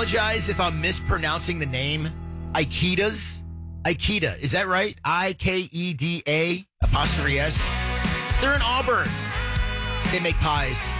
apologize if I'm mispronouncing the name. Ikeda's. Ikeda. Is that right? Ikeda apostrophe S. They're in Auburn. They make pies.